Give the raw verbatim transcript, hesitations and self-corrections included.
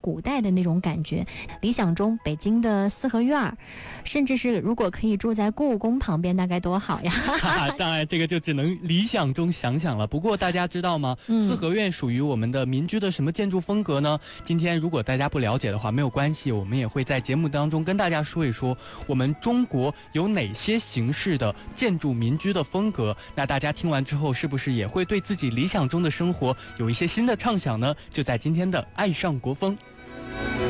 古代的那种感觉。理想中北京的四合院，甚至是如果可以住在故宫旁边，那该多好呀！ 当然这个就只能理想中想想了。不过大家知道吗、嗯、四合院属于我们的民居的什么建筑风格呢？今天如果大家不了解的话没有关系，我们也会在节目当中跟大家说一说我们中国有哪些形式的建筑民居的风格。那大家听完之后是不是也会对自己理想中的生活有一些新的畅想呢？就在今天的爱上国风。